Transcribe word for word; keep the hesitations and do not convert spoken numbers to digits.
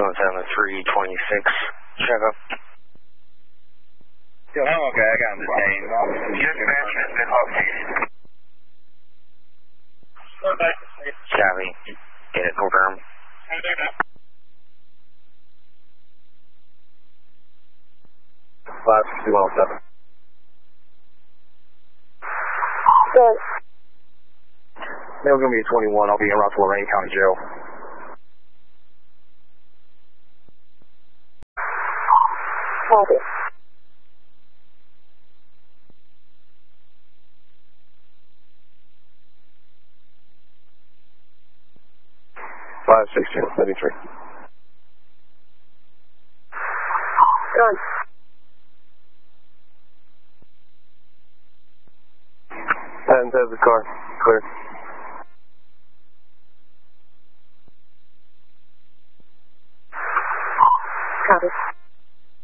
one seven three twenty-six, check up. Yeah, oh, okay, I got him detained. Dispatch has been located. Copy. Get it confirmed. five two one seven. Good. Mail's going to be twenty-one. I'll be en route to Lorraine County Jail. Copy. five sixteen seventy-three. Done. ten says the car. Clear. Copy.